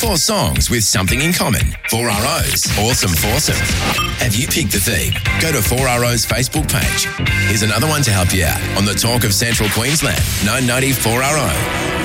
4 songs with something in common. 4RO's Awesome Foursome. Have you picked the theme? Go to 4RO's Facebook page. Here's another one to help you out on the Talk of Central Queensland. 990 4RO.